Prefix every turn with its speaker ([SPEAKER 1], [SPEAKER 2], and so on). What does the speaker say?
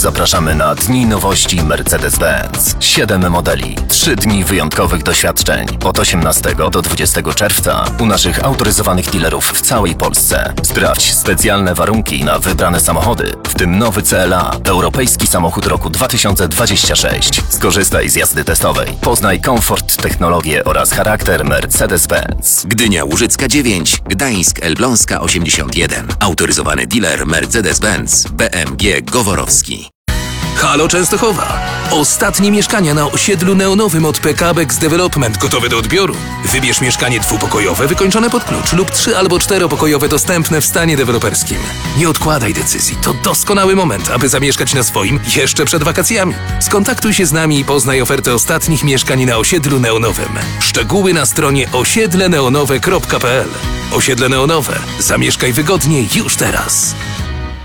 [SPEAKER 1] zapraszamy na Dni Nowości Mercedes-Benz. 7 modeli, 3 dni wyjątkowych doświadczeń. Od 18 do 20 czerwca u naszych autoryzowanych dealerów w całej Polsce. Sprawdź specjalne warunki na wybrane samochody, w tym nowy CLA, europejski samochód roku 2026. Skorzystaj z jazdy testowej. Poznaj komfort, technologię oraz charakter Mercedes-Benz.
[SPEAKER 2] Gdynia Łużycka 9, Gdańsk Elbląska 81. Autoryzowany dealer Mercedes-Benz BMG Goworowski.
[SPEAKER 3] Halo Częstochowa! Ostatnie mieszkania na osiedlu neonowym od PKBX Development gotowe do odbioru. Wybierz mieszkanie dwupokojowe wykończone pod klucz lub 3 albo 4-pokojowe dostępne w stanie deweloperskim. Nie odkładaj decyzji. To doskonały moment, aby zamieszkać na swoim jeszcze przed wakacjami. Skontaktuj się z nami i poznaj ofertę ostatnich mieszkań na osiedlu neonowym. Szczegóły na stronie osiedleneonowe.pl. Osiedle Neonowe. Zamieszkaj wygodnie już teraz.